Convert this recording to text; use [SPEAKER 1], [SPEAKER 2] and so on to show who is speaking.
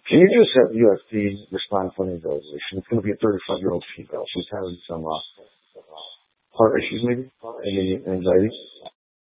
[SPEAKER 1] Can you just have USD respond for me, though? It's going to be a 35-year-old female. She's having some heart issues, maybe, and anxiety.